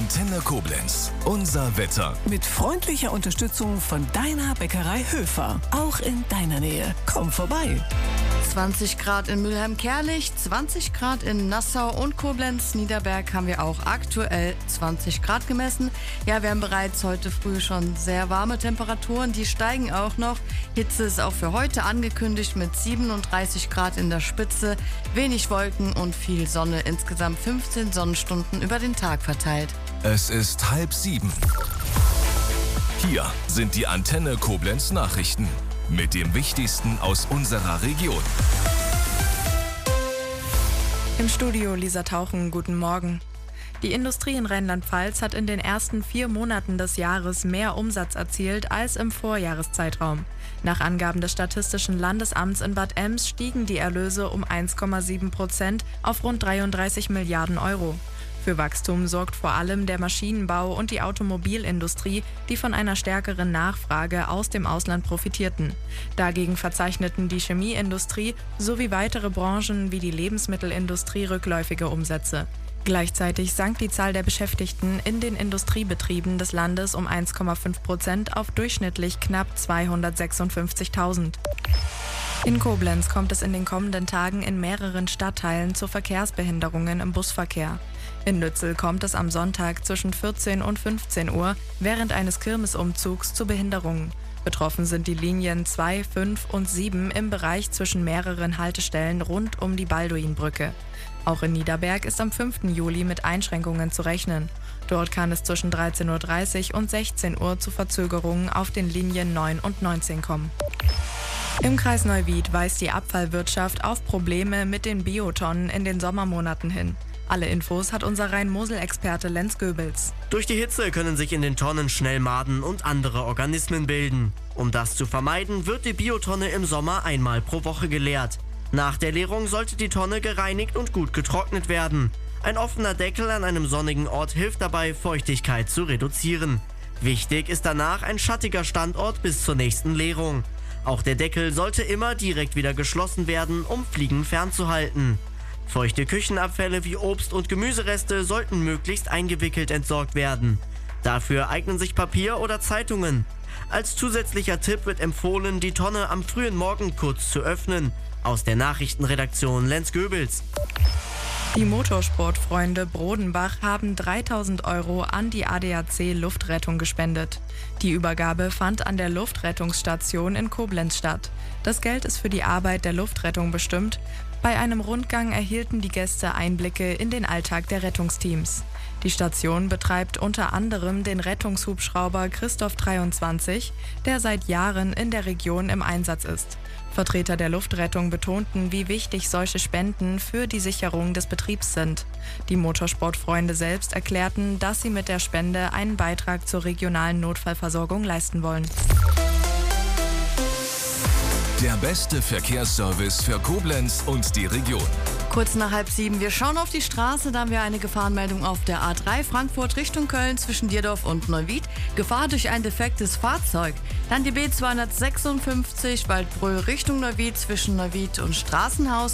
Antenne Koblenz. Unser Wetter. Mit freundlicher Unterstützung von deiner Bäckerei Höfer. Auch in deiner Nähe. Komm vorbei. 20 Grad in Mülheim-Kärlich, 20 Grad in Nassau und Koblenz-Niederberg haben wir auch aktuell 20 Grad gemessen. Ja, wir haben bereits heute früh schon sehr warme Temperaturen, die steigen auch noch. Hitze ist auch für heute angekündigt mit 37 Grad in der Spitze, wenig Wolken und viel Sonne, insgesamt 15 Sonnenstunden über den Tag verteilt. Es ist 6:30. Hier sind die Antenne Koblenz Nachrichten. Mit dem Wichtigsten aus unserer Region. Im Studio Lisa Tauchen, guten Morgen. Die Industrie in Rheinland-Pfalz hat in den ersten 4 Monaten des Jahres mehr Umsatz erzielt als im Vorjahreszeitraum. Nach Angaben des Statistischen Landesamts in Bad Ems stiegen die Erlöse um 1,7% auf rund 33 Milliarden Euro. Für Wachstum sorgt vor allem der Maschinenbau und die Automobilindustrie, die von einer stärkeren Nachfrage aus dem Ausland profitierten. Dagegen verzeichneten die Chemieindustrie sowie weitere Branchen wie die Lebensmittelindustrie rückläufige Umsätze. Gleichzeitig sank die Zahl der Beschäftigten in den Industriebetrieben des Landes um 1,5% auf durchschnittlich knapp 256.000. In Koblenz kommt es in den kommenden Tagen in mehreren Stadtteilen zu Verkehrsbehinderungen im Busverkehr. In Lützel kommt es am Sonntag zwischen 14 und 15 Uhr während eines Kirmesumzugs zu Behinderungen. Betroffen sind die Linien 2, 5 und 7 im Bereich zwischen mehreren Haltestellen rund um die Balduinbrücke. Auch in Niederberg ist am 5. Juli mit Einschränkungen zu rechnen. Dort kann es zwischen 13.30 Uhr und 16 Uhr zu Verzögerungen auf den Linien 9 und 19 kommen. Im Kreis Neuwied weist die Abfallwirtschaft auf Probleme mit den Biotonnen in den Sommermonaten hin. Alle Infos hat unser Rhein-Mosel-Experte Lenz Goebels. Durch die Hitze können sich in den Tonnen schnell Maden und andere Organismen bilden. Um das zu vermeiden, wird die Biotonne im Sommer einmal pro Woche geleert. Nach der Leerung sollte die Tonne gereinigt und gut getrocknet werden. Ein offener Deckel an einem sonnigen Ort hilft dabei, Feuchtigkeit zu reduzieren. Wichtig ist danach ein schattiger Standort bis zur nächsten Leerung. Auch der Deckel sollte immer direkt wieder geschlossen werden, um Fliegen fernzuhalten. Feuchte Küchenabfälle wie Obst- und Gemüsereste sollten möglichst eingewickelt entsorgt werden. Dafür eignen sich Papier oder Zeitungen. Als zusätzlicher Tipp wird empfohlen, die Tonne am frühen Morgen kurz zu öffnen. Aus der Nachrichtenredaktion Lenz Goebels. Die Motorsportfreunde Brodenbach haben 3.000 Euro an die ADAC Luftrettung gespendet. Die Übergabe fand an der Luftrettungsstation in Koblenz statt. Das Geld ist für die Arbeit der Luftrettung bestimmt. Bei einem Rundgang erhielten die Gäste Einblicke in den Alltag der Rettungsteams. Die Station betreibt unter anderem den Rettungshubschrauber Christoph 23, der seit Jahren in der Region im Einsatz ist. Vertreter der Luftrettung betonten, wie wichtig solche Spenden für die Sicherung des Betriebs sind. Die Motorsportfreunde selbst erklärten, dass sie mit der Spende einen Beitrag zur regionalen Notfallversorgung leisten wollen. Der beste Verkehrsservice für Koblenz und die Region. Kurz nach 6:30, wir schauen auf die Straße, da haben wir eine Gefahrenmeldung auf der A3 Frankfurt Richtung Köln zwischen Dierdorf und Neuwied. Gefahr durch ein defektes Fahrzeug. Dann die B256 Waldbröl Richtung Neuwied zwischen Neuwied und Straßenhaus.